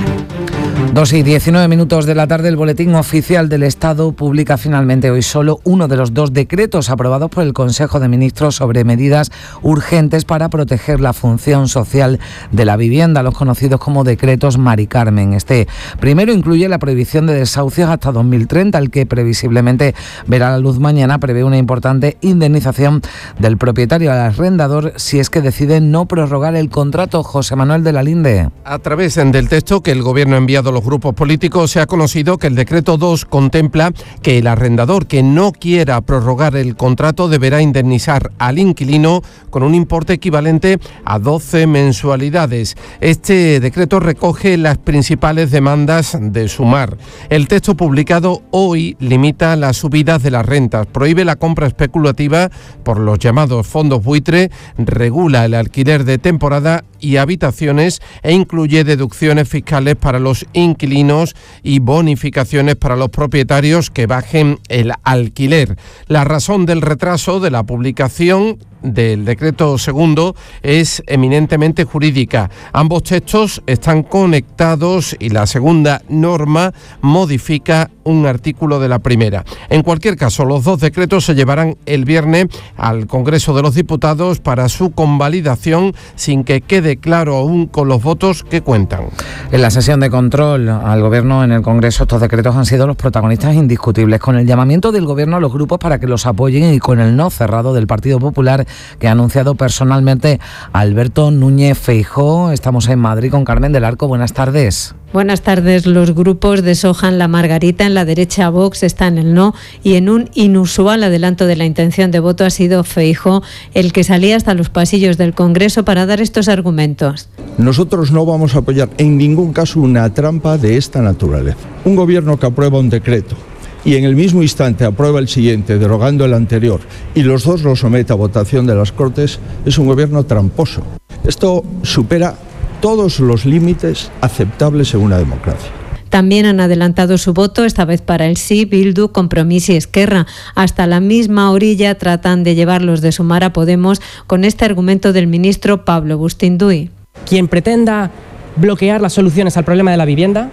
2:19 de la tarde, el Boletín Oficial del Estado publica finalmente hoy solo uno de los 2 decretos aprobados por el Consejo de Ministros sobre medidas urgentes para proteger la función social de la vivienda, los conocidos como decretos Mari Carmen. Este primero incluye la prohibición de desahucios hasta 2030, el que previsiblemente verá la luz mañana. Prevé una importante indemnización del propietario al arrendador si es que decide no prorrogar el contrato. José Manuel de la Linde. A través del texto que el Gobierno ha enviado a los grupos políticos, se ha conocido que el decreto 2 contempla que el arrendador que no quiera prorrogar el contrato deberá indemnizar al inquilino con un importe equivalente a 12 mensualidades. Este decreto recoge las principales demandas de Sumar. El texto publicado hoy limita las subidas de las rentas, prohíbe la compra especulativa por los llamados fondos buitre, regula el alquiler de temporada y habitaciones e incluye deducciones fiscales para los inquilinos y bonificaciones para los propietarios que bajen el alquiler. La razón del retraso de la publicación del decreto segundo es eminentemente jurídica. Ambos textos están conectados y la segunda norma modifica un artículo de la primera. En cualquier caso, los 2 decretos se llevarán el viernes al Congreso de los Diputados para su convalidación, sin que quede claro aún con los votos que cuentan. En la sesión de control al Gobierno en el Congreso, estos decretos han sido los protagonistas indiscutibles, con el llamamiento del Gobierno a los grupos para que los apoyen y con el no cerrado del Partido Popular, que ha anunciado personalmente a Alberto Núñez Feijóo. Estamos en Madrid con Carmen del Arco. Buenas tardes. Buenas tardes. Los grupos deshojan la margarita. En la derecha, Vox está en el no, y en un inusual adelanto de la intención de voto ha sido Feijóo el que salía hasta los pasillos del Congreso para dar estos argumentos. Nosotros no vamos a apoyar en ningún caso una trampa de esta naturaleza. Un gobierno que aprueba un decreto y en el mismo instante aprueba el siguiente, derogando el anterior, y los 2 los somete a votación de las Cortes, es un gobierno tramposo. Esto supera todos los límites aceptables en una democracia. También han adelantado su voto, esta vez para el sí, Bildu, Compromís y Esquerra. Hasta la misma orilla tratan de llevarlos de Sumar a Podemos con este argumento del ministro Pablo Bustinduy. Quien pretenda bloquear las soluciones al problema de la vivienda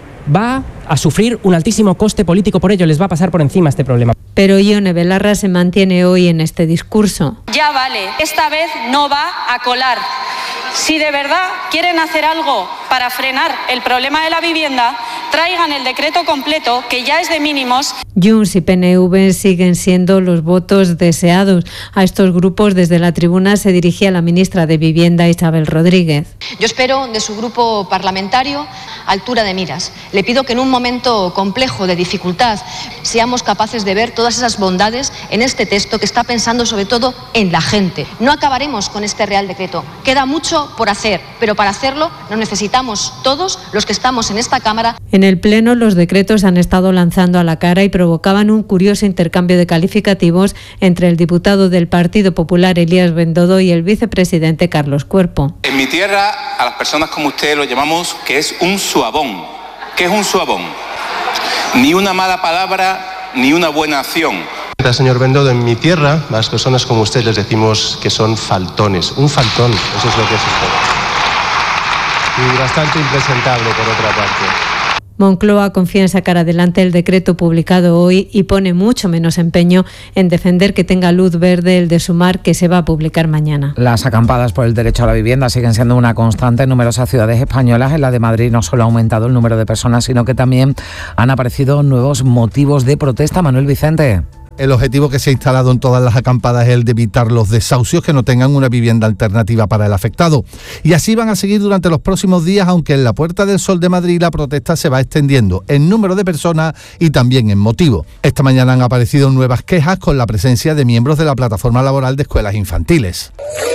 va a sufrir un altísimo coste político por ello, les va a pasar por encima este problema. Pero Ione Belarra se mantiene hoy en este discurso. Ya vale, esta vez no va a colar. Si de verdad quieren hacer algo para frenar el problema de la vivienda, traigan el decreto completo, que ya es de mínimos. Junts y PNV siguen siendo los votos deseados. A estos grupos desde la tribuna se dirigía la ministra de Vivienda, Isabel Rodríguez. Yo espero de su grupo parlamentario altura de miras. Le pido que en un momento complejo de dificultad seamos capaces de ver todas esas bondades en este texto que está pensando sobre todo en la gente. No acabaremos con este Real Decreto. Queda mucho por hacer, pero para hacerlo nos necesitamos todos los que estamos en esta Cámara. En el Pleno los decretos han estado lanzando a la cara y provocaban un curioso intercambio de calificativos entre el diputado del Partido Popular, Elías Bendodo, y el vicepresidente, Carlos Cuerpo. En mi tierra, a las personas como usted lo llamamos que es un suabón. ¿Qué es un suabón? Ni una mala palabra, ni una buena acción. Señor Bendodo, en mi tierra, a las personas como usted les decimos que son faltones. Un faltón, eso es lo que es usted. Y bastante impresentable, por otra parte. Moncloa confía en sacar adelante el decreto publicado hoy y pone mucho menos empeño en defender que tenga luz verde el de Sumar, que se va a publicar mañana. Las acampadas por el derecho a la vivienda siguen siendo una constante en numerosas ciudades españolas. En la de Madrid no solo ha aumentado el número de personas, sino que también han aparecido nuevos motivos de protesta. Manuel Vicente. El objetivo que se ha instalado en todas las acampadas es el de evitar los desahucios que no tengan una vivienda alternativa para el afectado. Y así van a seguir durante los próximos días, aunque en la Puerta del Sol de Madrid la protesta se va extendiendo en número de personas y también en motivo. Esta mañana han aparecido nuevas quejas con la presencia de miembros de la plataforma laboral de escuelas infantiles.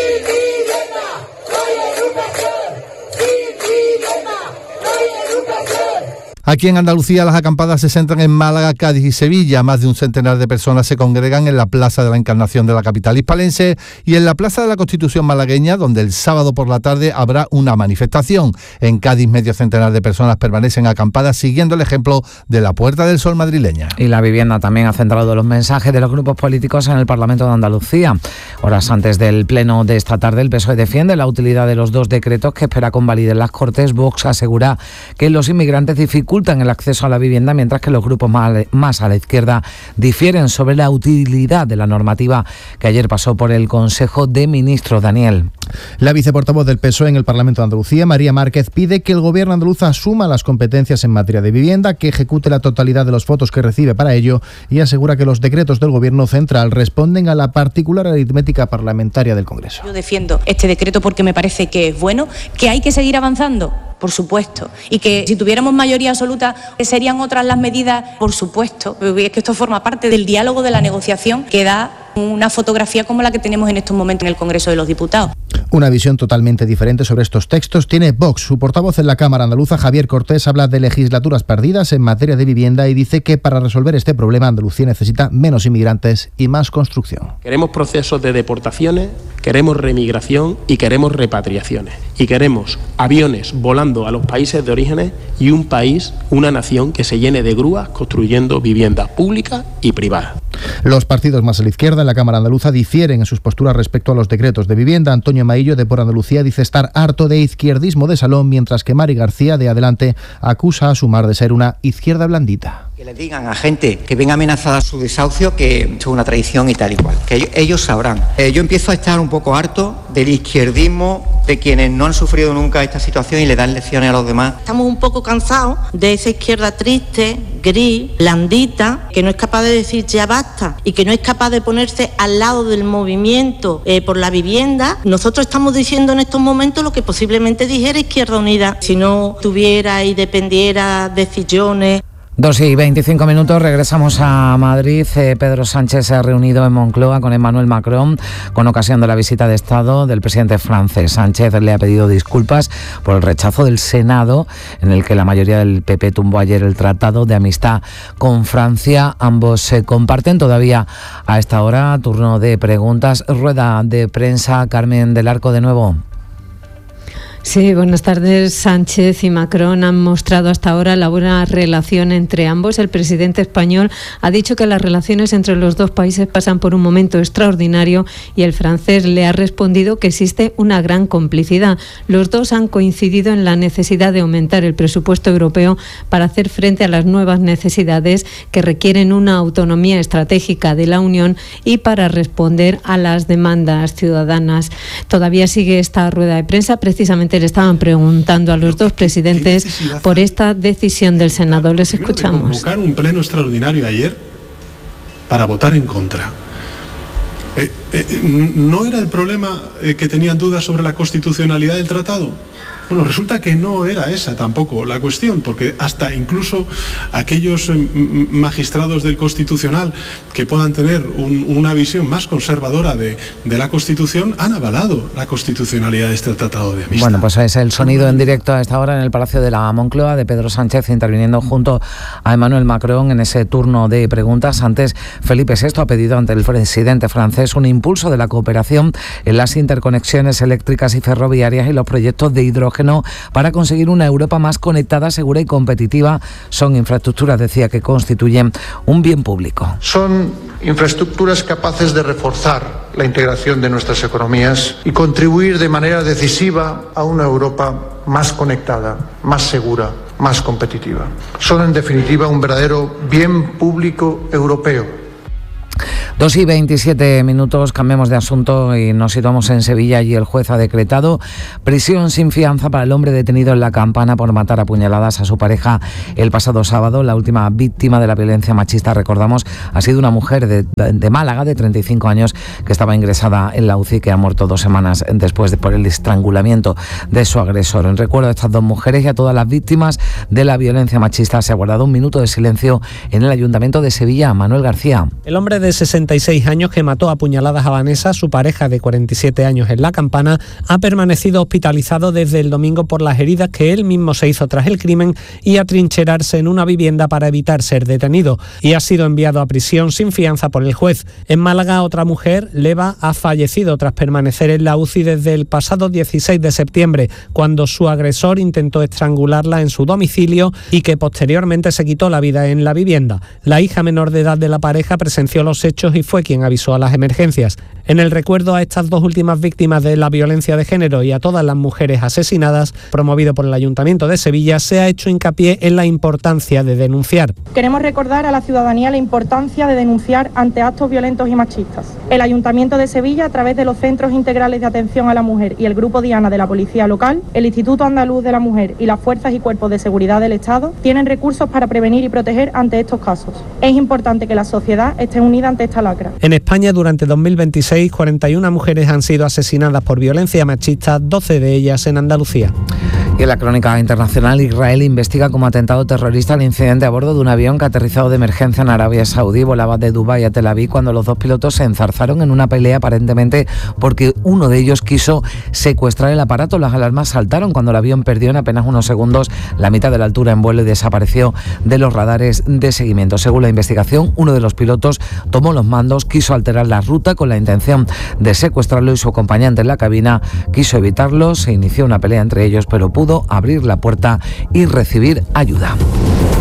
Aquí en Andalucía las acampadas se centran en Málaga, Cádiz y Sevilla. Más de un centenar de personas se congregan en la Plaza de la Encarnación de la capital hispalense y en la Plaza de la Constitución malagueña, donde el sábado por la tarde habrá una manifestación. En Cádiz, medio centenar de personas permanecen acampadas siguiendo el ejemplo de la Puerta del Sol madrileña. Y la vivienda también ha centrado los mensajes de los grupos políticos en el Parlamento de Andalucía. Horas antes del pleno de esta tarde, el PSOE defiende la utilidad de los dos decretos que espera convaliden las Cortes. Vox asegura que los inmigrantes dificultan el acceso a la vivienda, mientras que los grupos más a la izquierda difieren sobre la utilidad de la normativa que ayer pasó por el Consejo de Ministros. Daniel. La viceportavoz del PSOE en el Parlamento de Andalucía, María Márquez, pide que el Gobierno andaluz asuma las competencias en materia de vivienda, que ejecute la totalidad de los votos que recibe para ello y asegura que los decretos del Gobierno central responden a la particular aritmética parlamentaria del Congreso. Yo defiendo este decreto porque me parece que es bueno, que hay que seguir avanzando, por supuesto, y que si tuviéramos mayoría absoluta serían otras las medidas, por supuesto. Es que esto forma parte del diálogo, de la negociación que da una fotografía como la que tenemos en estos momentos en el Congreso de los Diputados. Una visión totalmente diferente sobre estos textos tiene Vox. Su portavoz en la Cámara andaluza, Javier Cortés, habla de legislaturas perdidas en materia de vivienda y dice que para resolver este problema Andalucía necesita menos inmigrantes y más construcción. Queremos procesos de deportaciones, queremos remigración y queremos repatriaciones. Y queremos aviones volando a los países de orígenes y un país, una nación que se llene de grúas construyendo viviendas públicas y privadas. Los partidos más a la izquierda en la Cámara andaluza difieren en sus posturas respecto a los decretos de vivienda. Antonio Maillo, de Por Andalucía, dice estar harto de izquierdismo de salón, mientras que Mari García, de Adelante, acusa a Sumar de ser una izquierda blandita. Que le digan a gente que ven amenazada su desahucio que es una traición y tal y cual, que ellos sabrán. Yo empiezo a estar un poco harto del izquierdismo de quienes no han sufrido nunca esta situación y le dan lecciones a los demás. Estamos un poco cansados de esa izquierda triste, gris, blandita, que no es capaz de decir ya basta y que no es capaz de ponerse al lado del movimiento por la vivienda. Nosotros estamos diciendo en estos momentos lo que posiblemente dijera Izquierda Unida si no tuviera y dependiera de sillones. 2:25, regresamos a Madrid. Pedro Sánchez se ha reunido en Moncloa con Emmanuel Macron con ocasión de la visita de Estado del presidente francés. Sánchez le ha pedido disculpas por el rechazo del Senado, en el que la mayoría del PP tumbó ayer el Tratado de Amistad con Francia. Ambos se comparten todavía a esta hora. Turno de preguntas, rueda de prensa. Carmen del Arco de nuevo. Sí, buenas tardes. Sánchez y Macron han mostrado hasta ahora la buena relación entre ambos. El presidente español ha dicho que las relaciones entre los dos países pasan por un momento extraordinario y el francés le ha respondido que existe una gran complicidad. Los dos han coincidido en la necesidad de aumentar el presupuesto europeo para hacer frente a las nuevas necesidades que requieren una autonomía estratégica de la Unión y para responder a las demandas ciudadanas. Todavía sigue esta rueda de prensa precisamente debate le estaban preguntando a los dos presidentes por esta decisión del Senado. Les escuchamos. Convocar un pleno extraordinario ayer para votar en contra. ¿No era el problema que tenían dudas sobre la constitucionalidad del tratado? Bueno, resulta que no era esa tampoco la cuestión, porque hasta incluso aquellos magistrados del Constitucional que puedan tener una visión más conservadora de la Constitución han avalado la constitucionalidad de este tratado de amistad. Bueno, pues es el sonido en directo a esta hora en el Palacio de la Moncloa de Pedro Sánchez interviniendo junto a Emmanuel Macron en ese turno de preguntas. Antes, Felipe VI ha pedido ante el presidente francés un impulso de la cooperación en las interconexiones eléctricas y ferroviarias y los proyectos de hidrógeno para conseguir una Europa más conectada, segura y competitiva. Son infraestructuras, decía, que constituyen un bien público. Son infraestructuras capaces de reforzar la integración de nuestras economías y contribuir de manera decisiva a una Europa más conectada, más segura, más competitiva. Son, en definitiva, un verdadero bien público europeo. 2:27, cambiamos de asunto y nos situamos en Sevilla. Y el juez ha decretado prisión sin fianza para el hombre detenido en La Campana por matar a puñaladas a su pareja el pasado sábado. La última víctima de la violencia machista, recordamos, ha sido una mujer de Málaga de 35 años que estaba ingresada en la UCI, que ha muerto 2 semanas después por el estrangulamiento de su agresor. En recuerdo a estas 2 mujeres y a todas las víctimas de la violencia machista se ha guardado un minuto de silencio en el Ayuntamiento de Sevilla. Manuel García. El hombre de 66 años que mató a puñaladas a Vanessa, su pareja de 47 años en La Campana, ha permanecido hospitalizado desde el domingo por las heridas que él mismo se hizo tras el crimen y atrincherarse en una vivienda para evitar ser detenido, y ha sido enviado a prisión sin fianza por el juez. En Málaga, otra mujer, Leva, ha fallecido tras permanecer en la UCI desde el pasado 16 de septiembre, cuando su agresor intentó estrangularla en su domicilio y que posteriormente se quitó la vida en la vivienda. La hija menor de edad de la pareja presenció los hechos y fue quien avisó a las emergencias. En el recuerdo a estas 2 últimas víctimas de la violencia de género y a todas las mujeres asesinadas, promovido por el Ayuntamiento de Sevilla, se ha hecho hincapié en la importancia de denunciar. Queremos recordar a la ciudadanía la importancia de denunciar ante actos violentos y machistas. El Ayuntamiento de Sevilla, a través de los Centros Integrales de Atención a la Mujer y el Grupo Diana de la Policía Local, el Instituto Andaluz de la Mujer y las Fuerzas y Cuerpos de Seguridad del Estado, tienen recursos para prevenir y proteger ante estos casos. Es importante que la sociedad esté unida ante esta lacra. En España, durante 2026, 41 mujeres han sido asesinadas por violencia machista, 12 de ellas en Andalucía. Y en la crónica internacional, Israel investiga como atentado terrorista el incidente a bordo de un avión que ha aterrizado de emergencia en Arabia Saudí. Volaba de Dubái a Tel Aviv cuando los 2 pilotos se enzarzaron en una pelea, aparentemente porque uno de ellos quiso secuestrar el aparato. Las alarmas saltaron cuando el avión perdió en apenas unos segundos la mitad de la altura en vuelo y desapareció de los radares de seguimiento. Según la investigación, uno de los pilotos tomó los mandos, quiso alterar la ruta con la intención de secuestrarlo y su acompañante en la cabina quiso evitarlo. Se inició una pelea entre ellos, pero pudo abrir la puerta y recibir ayuda.